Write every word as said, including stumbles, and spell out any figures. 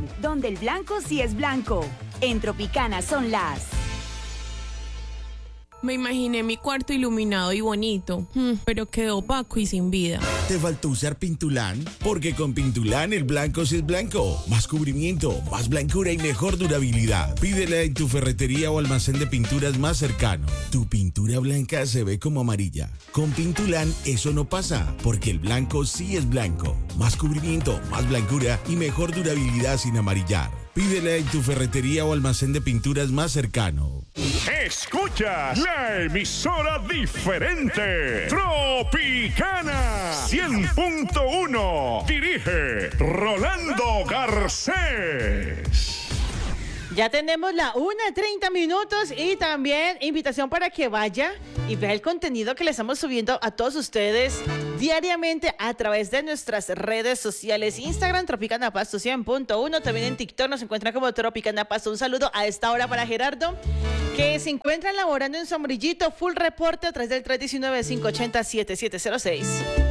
donde el blanco sí es blanco. En Tropicana son las... Me imaginé mi cuarto iluminado y bonito, pero quedó opaco y sin vida. ¿Te faltó usar Pintulán? Porque con Pintulán el blanco sí es blanco. Más cubrimiento, más blancura y mejor durabilidad. Pídela en tu ferretería o almacén de pinturas más cercano. Tu pintura blanca se ve como amarilla. Con Pintulán eso no pasa, porque el blanco sí es blanco. Más cubrimiento, más blancura y mejor durabilidad sin amarillar. Pídela en tu ferretería o almacén de pinturas más cercano. Escuchas la emisora diferente, Tropicana cien punto uno. Dirige Rolando Garcés. Ya tenemos la una treinta minutos y también invitación para que vaya y vea el contenido que le estamos subiendo a todos ustedes diariamente a través de nuestras redes sociales. Instagram, Tropicana Pasto cien punto uno. También en TikTok nos encuentran como Tropicana Pasto. Un saludo a esta hora para Gerardo, que se encuentra laborando en Sombrillito. Full reporte a través del tres uno nueve, cinco ocho cero, siete siete cero seis.